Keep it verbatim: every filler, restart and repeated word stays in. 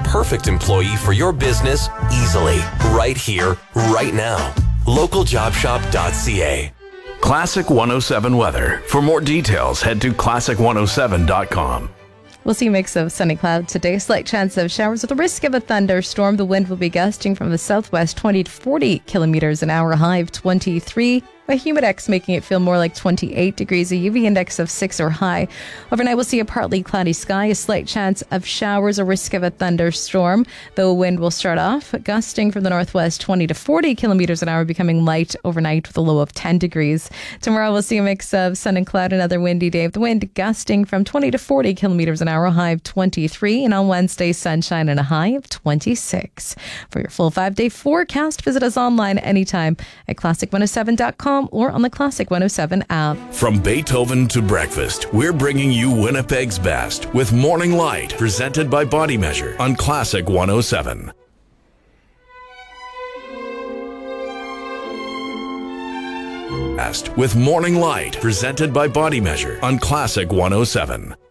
perfect employee for your business easily, right here, right now. local job shop dot c a. Classic one oh seven weather. For more details, head to classic one oh seven dot com. We'll see a mix of sunny clouds today. Slight chance of showers with a risk of a thunderstorm. The wind will be gusting from the southwest twenty to forty kilometers an hour, high of twenty-three. A humidex making it feel more like twenty-eight degrees, a U V index of six or high. Overnight, we'll see a partly cloudy sky, a slight chance of showers, a risk of a thunderstorm. The wind will start off gusting from the northwest twenty to forty kilometers an hour, becoming light overnight with a low of ten degrees. Tomorrow, we'll see a mix of sun and cloud, another windy day. The wind gusting from twenty to forty kilometers an hour, a high of twenty-three. And on Wednesday, sunshine and a high of twenty-six. For your full five-day forecast, visit us online anytime at classic one oh seven dot com. or on the Classic one oh seven app. From Beethoven to breakfast, we're bringing you Winnipeg's best with Morning Light, presented by Body Measure on Classic one oh seven. With Morning Light, presented by Body Measure on Classic one oh seven.